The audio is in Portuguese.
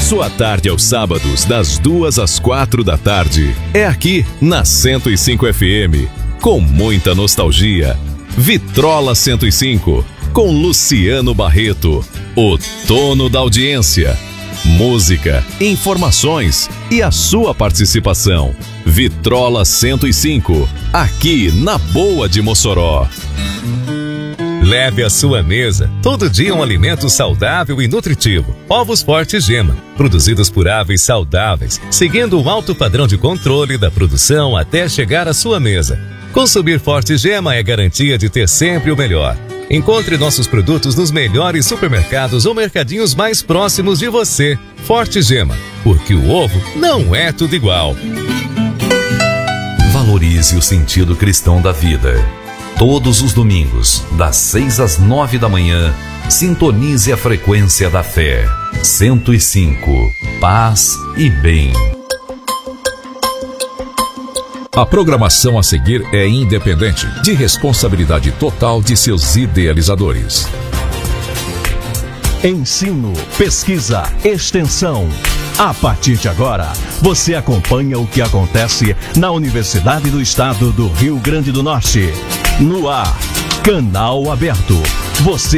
Sua tarde aos sábados, das 2 às 4 da tarde. É aqui, na 105 FM. Com muita nostalgia. Vitrola 105, com Luciano Barreto. O dono da audiência. Música, informações e a sua participação. Vitrola 105, aqui na Boa de Mossoró. Leve à sua mesa todo dia um alimento saudável e nutritivo. Ovos Forte Gema, produzidos por aves saudáveis, seguindo um alto padrão de controle da produção até chegar à sua mesa. Consumir Forte Gema é garantia de ter sempre o melhor. Encontre nossos produtos nos melhores supermercados ou mercadinhos mais próximos de você. Forte Gema, porque o ovo não é tudo igual. Valorize o sentido cristão da vida. Todos os domingos, das 6 às 9 da manhã, sintonize a frequência da fé. 105. Paz e bem. A programação a seguir é independente, de responsabilidade total de seus idealizadores. Ensino, pesquisa, extensão. A partir de agora, você acompanha o que acontece na Universidade do Estado do Rio Grande do Norte. No ar, Canal Aberto. Você